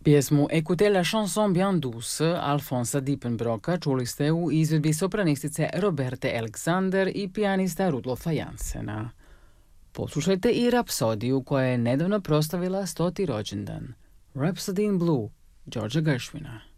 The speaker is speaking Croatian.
Pjesmu Écoutez la chanson bien douce Alfonsa Diepenbroka čuli ste u izvedbi sopranistice Roberte Alexander i pijanista Rudolfa Jansena. Poslušajte i Rapsodiju koja je nedavno proslavila 100. rođendan. Rhapsody in Blue, Georgea Gershwina.